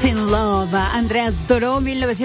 in Love. Andreas Doró,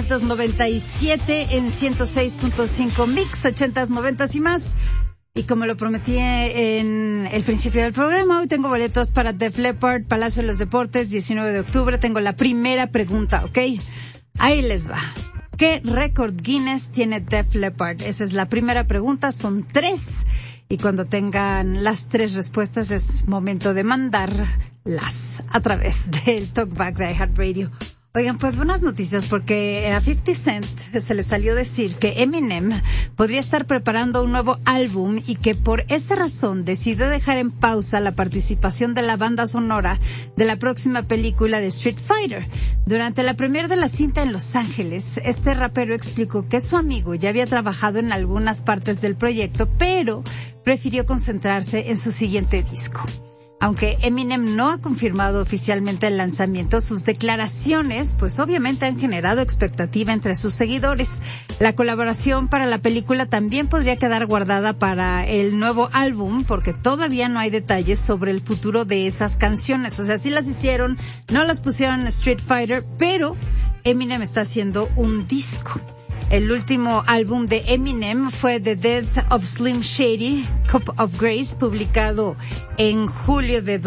1997 en 106.5 Mix, 80s, 90s y más. Y como lo prometí en el principio del programa, hoy tengo boletos para Def Leppard, Palacio de los Deportes, 19 de octubre. Tengo la primera pregunta, ¿ok? Ahí les va. ¿Qué récord Guinness tiene Def Leppard? Esa es la primera pregunta, son 3. Y cuando tengan las 3 respuestas es momento de mandarlas a través del Talkback de iHeartRadio. Oigan, pues buenas noticias porque a 50 Cent se le salió decir que Eminem podría estar preparando un nuevo álbum y que por esa razón decidió dejar en pausa la participación de la banda sonora de la próxima película de Street Fighter. Durante la premiere de la cinta en Los Ángeles, este rapero explicó que su amigo ya había trabajado en algunas partes del proyecto, pero prefirió concentrarse en su siguiente disco. Aunque Eminem no ha confirmado oficialmente el lanzamiento, sus declaraciones pues obviamente han generado expectativa entre sus seguidores. La colaboración para la película también podría quedar guardada para el nuevo álbum porque todavía no hay detalles sobre el futuro de esas canciones. O sea, sí las hicieron, no las pusieron en Street Fighter, pero Eminem está haciendo un disco. El último álbum de Eminem fue The Death of Slim Shady, Cup of Grace, publicado en julio de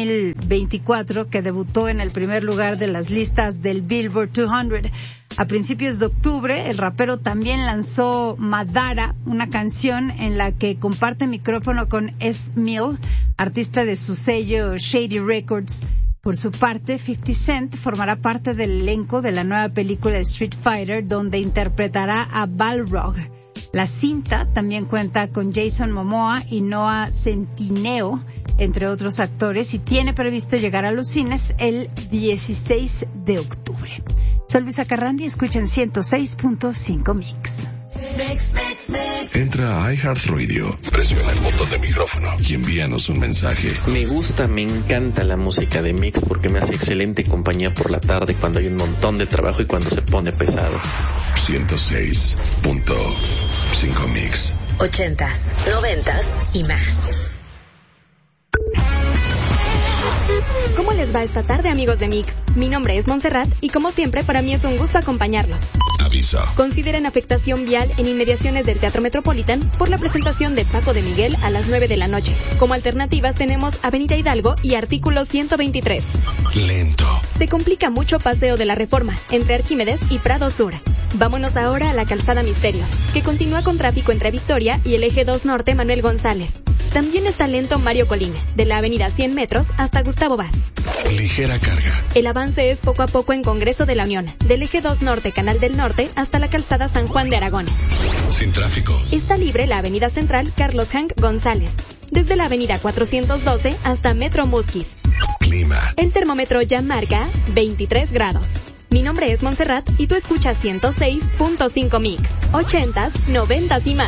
2024, que debutó en el primer lugar de las listas del Billboard 200. A principios de octubre, el rapero también lanzó Madara, una canción en la que comparte micrófono con S. Mill, artista de su sello Shady Records. Por su parte, 50 Cent formará parte del elenco de la nueva película Street Fighter, donde interpretará a Balrog. La cinta también cuenta con Jason Momoa y Noah Centineo, entre otros actores, y tiene previsto llegar a los cines el 16 de octubre. Soy Luisa Carrandi, escuchen 106.5 Mix. Entra a iHeartRadio, presiona el botón de micrófono y envíanos un mensaje. Me gusta, me encanta la música de Mix porque me hace excelente compañía por la tarde cuando hay un montón de trabajo y cuando se pone pesado. 106.5 Mix. 80s, 90s y más. ¿Cómo les va esta tarde, amigos de Mix? Mi nombre es Montserrat y como siempre para mí es un gusto acompañarlos. Aviso. Consideren afectación vial en inmediaciones del Teatro Metropolitan por la presentación de Paco de Miguel a las 9 de la noche. Como alternativas tenemos Avenida Hidalgo y artículo 123. Lento. Se complica mucho Paseo de la Reforma, entre Arquímedes y Prado Sur. Vámonos ahora a la Calzada Misterios, que continúa con tráfico entre Victoria y el Eje 2 Norte Manuel González. También está lento Mario Colina, de la avenida 100 metros hasta Gustavo Vaz. Ligera carga. El avance es poco a poco en Congreso de la Unión, del Eje 2 Norte Canal del Norte hasta la Calzada San Juan de Aragón. Sin tráfico. Está libre la avenida Central Carlos Hank González, desde la avenida 412 hasta Metro Musquis. Clima. El termómetro ya marca 23 grados. Mi nombre es Montserrat y tú escuchas 106.5 Mix, 80s, 90s y más.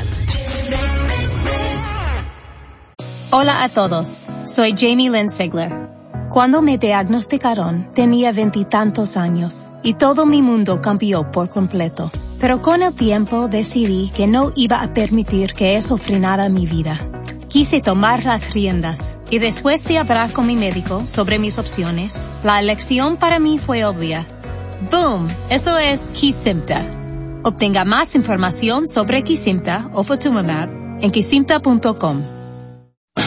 Hola a todos, soy Jamie Lynn Sigler. Cuando me diagnosticaron, tenía 20 y tantos años y todo mi mundo cambió por completo. Pero con el tiempo decidí que no iba a permitir que eso frenara mi vida. Quise tomar las riendas y después de hablar con mi médico sobre mis opciones, la elección para mí fue obvia. ¡Boom! Eso es Kesimpta. Obtenga más información sobre Kesimpta o Ofatumumab en kesimpta.com.